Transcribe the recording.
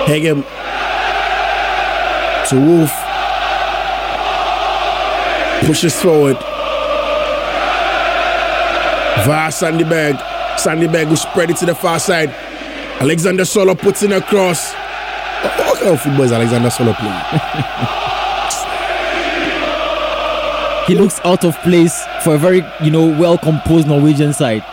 Hegem to Wolf. Pushes forward. Via Sandberg. Sandberg will spread it to the far side. Alexander Solo puts in a cross. What kind of football is Alexander Solo playing? He looks out of place for a very, well-composed Norwegian side.